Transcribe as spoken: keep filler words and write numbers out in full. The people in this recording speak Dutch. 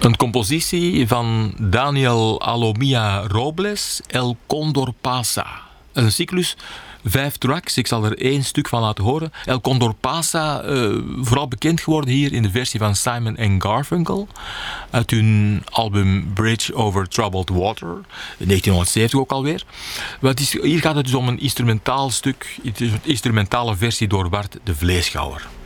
Een compositie van Daniel Alomia Robles, El Condor Pasa. Een cyclus, vijf tracks, ik zal er één stuk van laten horen. El Condor Pasa, uh, vooral bekend geworden hier in de versie van Simon en Garfunkel. Uit hun album Bridge Over Troubled Water, negentienhonderdzeventig ook alweer. Wat is, hier gaat het dus om een instrumentaal stuk, een instrumentale versie door Bart de Vleeschouwer.